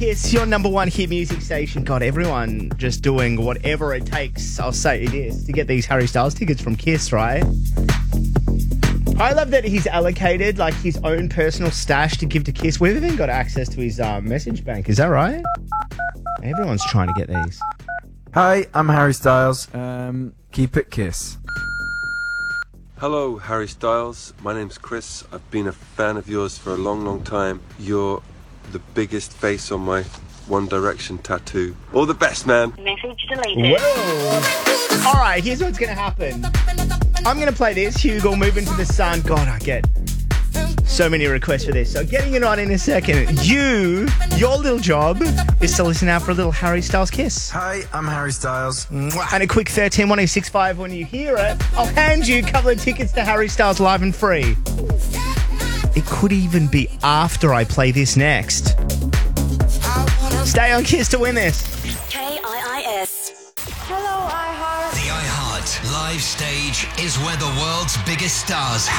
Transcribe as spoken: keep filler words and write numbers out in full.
Kiss, your number one hit music station. God, everyone just doing whatever it takes, I'll say it is, to get these Harry Styles tickets from Kiss, right? I love that he's allocated like his own personal stash to give to Kiss. We've even got access to his uh, message bank. Is that right? Everyone's trying to get these. Hi, I'm Harry Styles. Um, keep it Kiss. Hello, Harry Styles. My name's Chris. I've been a fan of yours for a long, long time. You're the biggest face on my One Direction tattoo. All the best, man. Message deleted. Whoa. All right, here's what's going to happen. I'm going to play this, Hugo, Move Into the Sun. God, I get so many requests for this. So getting it on in a second. You, your little job is to listen out for a little Harry Styles kiss. Hi, I'm Harry Styles. And a quick thirteen one oh six five when you hear it, I'll hand you a couple of tickets to Harry Styles live and free. It could even be after I play this next. Stay on Kiss to win this. K I I S. Hello, iHeart. The iHeart live stage is where the world's biggest stars